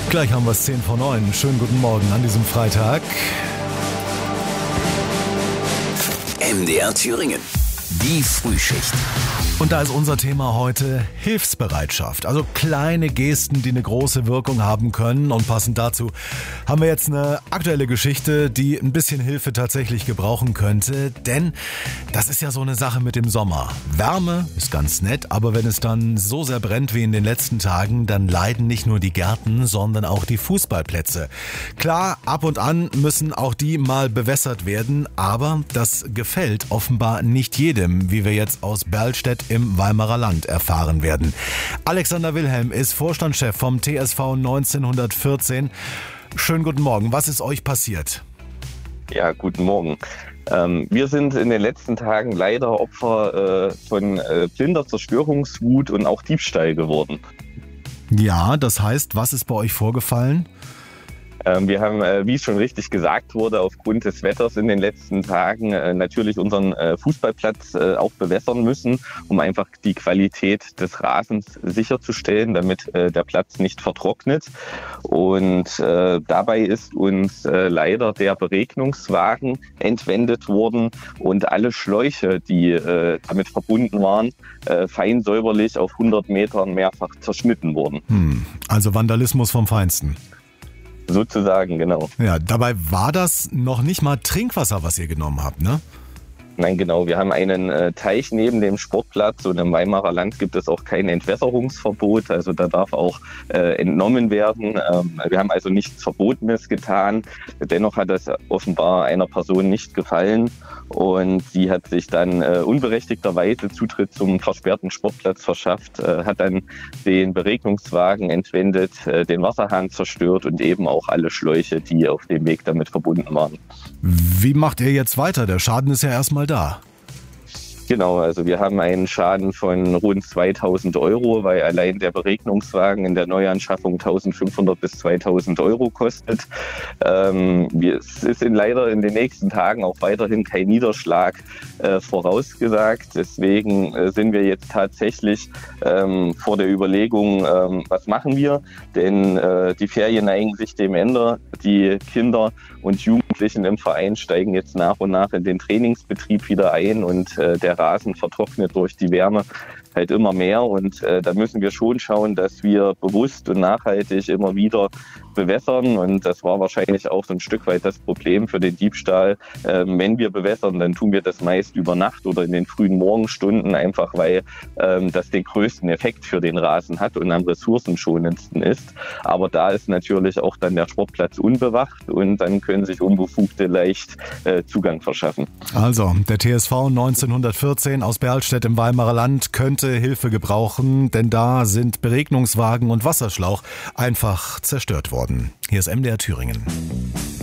Gleich haben wir es 10 vor 9. Schönen guten Morgen an diesem Freitag. MDR Thüringen. Die Frühschicht. Und da ist unser Thema heute Hilfsbereitschaft. Also kleine Gesten, die eine große Wirkung haben können. Und passend dazu haben wir jetzt eine aktuelle Geschichte, die ein bisschen Hilfe tatsächlich gebrauchen könnte. Denn das ist ja so eine Sache mit dem Sommer. Wärme ist ganz nett, aber wenn es dann so sehr brennt wie in den letzten Tagen, dann leiden nicht nur die Gärten, sondern auch die Fußballplätze. Klar, ab und an müssen auch die mal bewässert werden, aber das gefällt offenbar nicht jedem, wie wir jetzt aus Berlstedt im Weimarer Land erfahren werden. Alexander Wilhelm ist Vorstandschef vom TSV 1914. Schönen guten Morgen. Was ist euch passiert? Ja, guten Morgen. Wir sind in den letzten Tagen leider Opfer von blinder Zerstörungswut und auch Diebstahl geworden. Ja, das heißt, was ist bei euch vorgefallen? Wir haben, wie es schon richtig gesagt wurde, aufgrund des Wetters in den letzten Tagen natürlich unseren Fußballplatz auch bewässern müssen, um einfach die Qualität des Rasens sicherzustellen, damit der Platz nicht vertrocknet. Und dabei ist uns leider der Beregnungswagen entwendet worden und alle Schläuche, die damit verbunden waren, fein säuberlich auf 100 Metern mehrfach zerschnitten wurden. Also Vandalismus vom Feinsten. Sozusagen, genau. Ja, dabei war das noch nicht mal Trinkwasser, was ihr genommen habt, ne? Nein, genau. Wir haben einen Teich neben dem Sportplatz und im Weimarer Land gibt es auch kein Entwässerungsverbot. Also da darf auch entnommen werden. Wir haben also nichts Verbotenes getan. Dennoch hat es offenbar einer Person nicht gefallen und sie hat sich dann unberechtigterweise Zutritt zum versperrten Sportplatz verschafft, hat dann den Beregnungswagen entwendet, den Wasserhahn zerstört und eben auch alle Schläuche, die auf dem Weg damit verbunden waren. Wie macht ihr jetzt weiter? Der Schaden ist ja erstmal da. Genau, also wir haben einen Schaden von rund 2.000 €, weil allein der Beregnungswagen in der Neuanschaffung 1.500 bis 2.000 € kostet. Es ist leider in den nächsten Tagen auch weiterhin kein Niederschlag vorausgesagt. Deswegen sind wir jetzt tatsächlich vor der Überlegung, was machen wir? Denn die Ferien neigen sich dem Ende. Die Kinder und Jugendlichen im Verein steigen jetzt nach und nach in den Trainingsbetrieb wieder ein und der Rasen vertrocknet durch die Wärme halt immer mehr und da müssen wir schon schauen, dass wir bewusst und nachhaltig immer wieder bewässern und das war wahrscheinlich auch so ein Stück weit das Problem für den Diebstahl. Wenn wir bewässern, dann tun wir das meist über Nacht oder in den frühen Morgenstunden, einfach weil das den größten Effekt für den Rasen hat und am ressourcenschonendsten ist. Aber da ist natürlich auch dann der Sportplatz unbewacht und dann können sich Unbefugte leicht Zugang verschaffen. Also, der TSV 1914 aus Berlstedt im Weimarer Land könnte Hilfe gebrauchen, denn da sind Beregnungswagen und Wasserschlauch einfach zerstört worden. Hier ist MDR Thüringen.